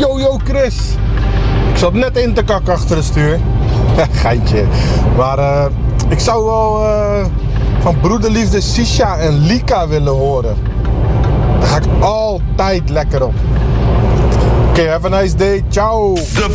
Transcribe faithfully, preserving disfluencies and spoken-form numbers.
Yo, yo, Chris. Ik zat net in te kakken achter het stuur. Geintje. Maar uh, ik zou wel uh, van broederliefde Sisha en Lika willen horen. Daar ga ik altijd lekker op. Oké, okay, have a nice day. Ciao.